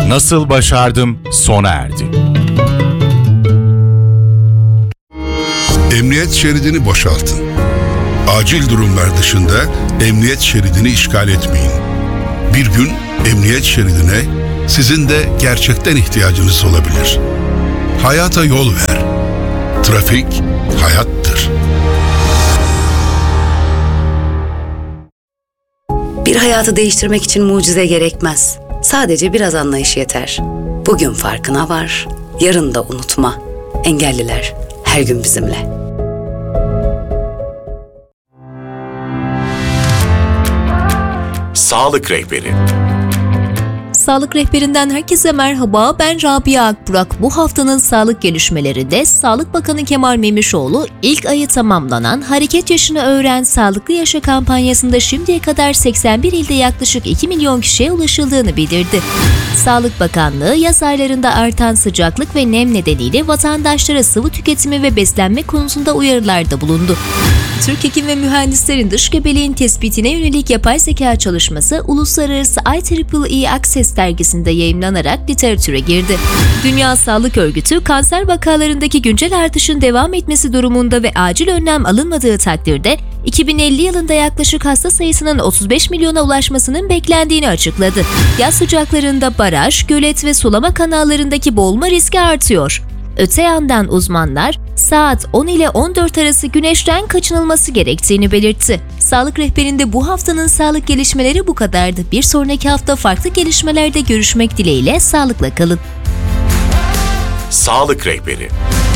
Nasıl başardım sona erdi. Emniyet şeridini boşaltın. Acil durumlar dışında emniyet şeridini işgal etmeyin. Bir gün emniyet şeridine sizin de gerçekten ihtiyacınız olabilir. Hayata yol ver. Trafik hayattır. Bir hayatı değiştirmek için mucize gerekmez. Sadece biraz anlayış yeter. Bugün farkına var, yarın da unutma. Engelliler her gün bizimle. Sağlık rehberi. Sağlık rehberinden herkese merhaba, ben Rabia Akburak. Bu haftanın sağlık gelişmelerinde Sağlık Bakanı Kemal Memişoğlu, ilk ayı tamamlanan Hareket Yaşını Öğren Sağlıklı Yaşa kampanyasında şimdiye kadar 81 ilde yaklaşık 2 milyon kişiye ulaşıldığını bildirdi. Sağlık Bakanlığı, yaz aylarında artan sıcaklık ve nem nedeniyle vatandaşlara sıvı tüketimi ve beslenme konusunda uyarılarda bulundu. Türk Hekim ve Mühendislerin dış gebeliğin tespitine yönelik yapay zeka çalışması Uluslararası IEEE Access dergisinde yayımlanarak literatüre girdi. Dünya Sağlık Örgütü, kanser vakalarındaki güncel artışın devam etmesi durumunda ve acil önlem alınmadığı takdirde 2050 yılında yaklaşık hasta sayısının 35 milyona ulaşmasının beklendiğini açıkladı. Yaz sıcaklarında baraj, gölet ve sulama kanallarındaki boğulma riski artıyor. Öte yandan uzmanlar, saat 10 ile 14 arası güneşten kaçınılması gerektiğini belirtti. Sağlık rehberinde bu haftanın sağlık gelişmeleri bu kadardı. Bir sonraki hafta farklı gelişmelerde görüşmek dileğiyle sağlıkla kalın. Sağlık rehberi.